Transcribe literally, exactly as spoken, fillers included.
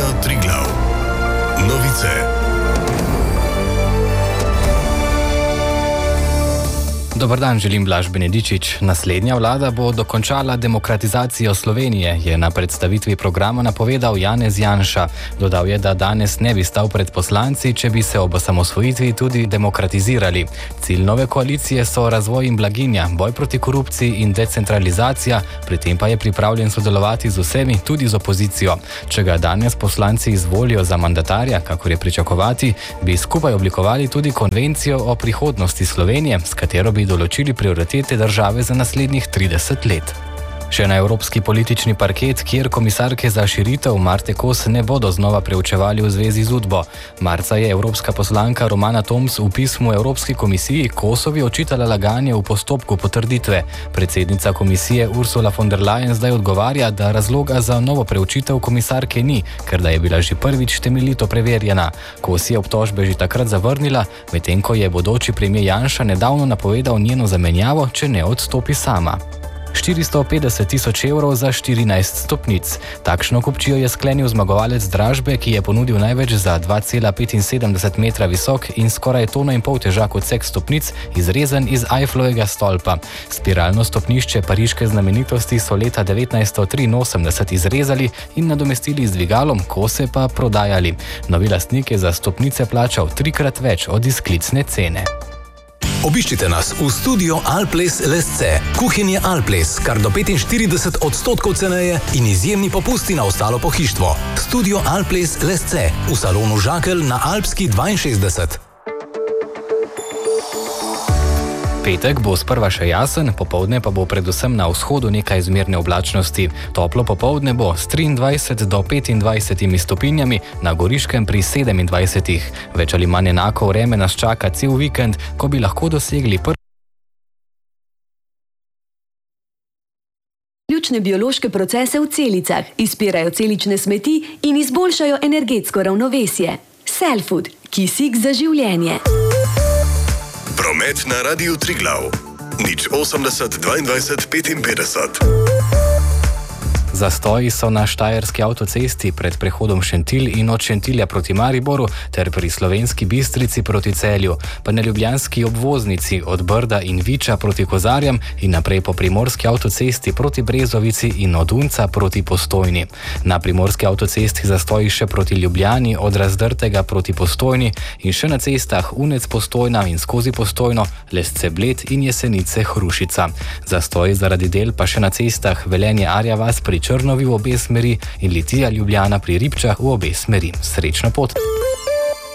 Triglav. Novice. Dobar dan, želim Blaž Benedičič. Naslednja vlada bo dokončala demokratizacijo Slovenije, je na predstavitvi programa napovedal Janez Janša. Dodal je, da danes ne bi stal pred poslanci, če bi se ob osamosvojitvi tudi demokratizirali. Cilj nove koalicije so razvoj in blaginja, boj proti korupciji in decentralizacija, pri tem pa je pripravljen sodelovati z vsemi, tudi z opozicijo. Če ga danes poslanci izvolijo za mandatarja, kakor je pričakovati, bi skupaj oblikovali tudi konvencijo o prihodnosti Slovenije, s katero bi določili prioritete države za naslednjih trideset let. Še na evropski politični parket, kjer komisarke za širitev Marte Kos ne bodo znova preučevali v zvezi z Udbo. Marca je evropska poslanka Romana Toms v pismu Evropski komisiji Kosovi očitala laganje v postopku potrditve. Predsednica komisije Ursula von der Leyen zdaj odgovarja, da razloga za novo preučitev komisarke ni, ker da je bila že prvič temeljito preverjena. Kos je obtožbe že takrat zavrnila, medtem ko je bodoči premier Janša nedavno napovedal njeno zamenjavo, če ne odstopi sama. štiristo petdeset tisoč evrov za štirinajst stopnic. Takšno kupčijo je sklenil zmagovalec dražbe, ki je ponudil največ za dva cela petinsedemdeset metra visok in skoraj tono in pol težak odsek stopnic, izrezen iz Eiffelovega stolpa. Spiralno stopnišče pariške znamenitosti so leta devetnajststo triinosemdeset izrezali in nadomestili z dvigalom, kose pa prodajali. Novi lastnik je za stopnice plačal trikrat več od izklicne cene. Obiščite nas v studio Alples Lesce. Kuhinje Alples, kar do petinštirideset odstotkov ceneje in izjemni popusti na ostalo pohištvo. Studio Alples Lesce v salonu Žakelj na Alpski dvainšestdeset. Petek bo sprva še jasen, popoldne pa bo predvsem na vzhodu nekaj zmerne oblačnosti. Toplo popoldne bo s triindvajset do petindvajset stopinjami, na Goriškem pri sedemindvajsetih. Več ali manj enako vreme nas čaka cel vikend, ko bi lahko dosegli prvi. Ključne biološke procese v celicah, izpirajo celične smeti in izboljšajo energetsko ravnovesje. Cellfood, kisik za življenje. Promet na Radiu Triglav. Nič osemdeset dvaindvajset petinpetdeset. Zastoji so na štajerski avtocesti pred prehodom Šentilj in od Šentilja proti Mariboru ter pri Slovenski Bistrici proti Celju, pa na ljubljanski obvoznici od Brda in Viča proti Kozarjem in naprej po primorski avtocesti proti Brezovici in od Unca proti Postojni. Na primorski avtocesti zastoji še proti Ljubljani od Razdrtega proti Postojni in še na cestah Unec Postojna in skozi Postojno, Lesce Bled in Jesenice Hrušica. Zastoji zaradi del pa še na cestah Velenje Arjavas pri Črnovi v obe smeri in Litija Ljubljana pri Ribčah v obe smeri. Srečno pot!